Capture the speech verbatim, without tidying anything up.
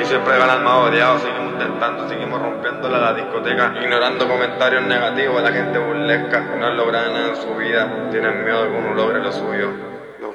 siempre ganan más odiados. Seguimos intentando, seguimos rompiéndola la discoteca, ignorando comentarios negativos a la gente burlesca que no han logrado nada en su vida. Tienen miedo de que uno logre lo suyo.